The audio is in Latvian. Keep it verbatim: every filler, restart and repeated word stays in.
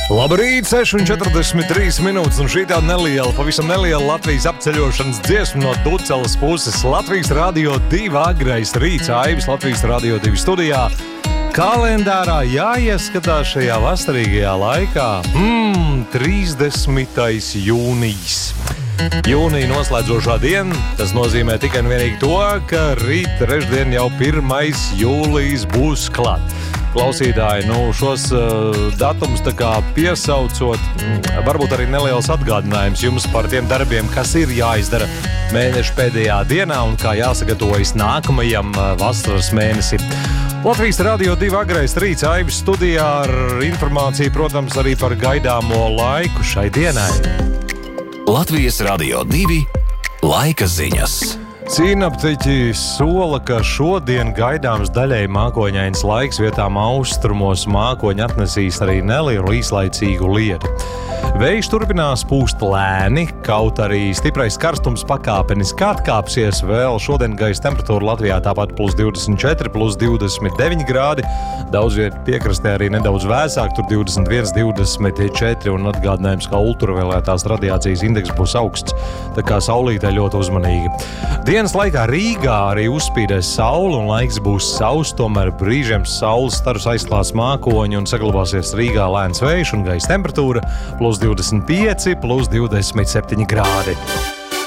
Labrīt, seši un četrdesmit trīs minūtes, un šī tāda neliela, pavisam neliela Latvijas apceļošanas dziesma no Duceles puses. Latvijas Radio divi agrais rīts, Aivis Latvijas Radio divi studijā. Kalendārā jāieskatās šajā vasarīgajā laikā. Mmm, trīsdesmitais jūnijas. Jūnija noslēdzošā diena, tas nozīmē tikai un vienīgi to, ka rīt trešdien jau pirmais jūlijas būs klāt. Klausītāji, nu šos uh, datumus tā kā piesaucot, mm, varbūt arī neliels atgādinājums jums par tiem darbiem, kas ir jāizdara mēneša pēdējā dienā un kā jāsagatavojas nākamajam uh, vasaras mēnesim. Latvijas Radio divi agrais rīts, Aivis studijā ar informāciju, protams, arī par gaidāmo laiku šai dienai. Latvijas Radio divi laika ziņas. Cīnaptiķi sola, ka šodien gaidāms daļai mākoņains laiks, vietām austrumos mākoņi atnesīs arī nelielu īslaicīgu lieti. Vējš turpinās pūst lēni, kaut arī stiprais karstums pakāpeniski atkāpsies. Vēl šodien gaisa temperatūra Latvijā tāpat plus divdesmit četri, plus divdesmit deviņi grādi. Daudz viet piekrastē arī nedaudz vēsāk, tur divdesmit viens, divdesmit četri, un atgādinājums, ka ultravioletās radiācijas indeks būs augsts, tā kā saulītē ļoti uzmanīgi. Dienas laikā Rīgā arī uzspīdēs saule un laiks būs sauss, tomēr brīžiem saules starus aizklās mākoņi un saglabāsies Rīgā lēns vējš un gaisa temperatūra plus divdesmit pieci, plus divdesmit septiņi grādi.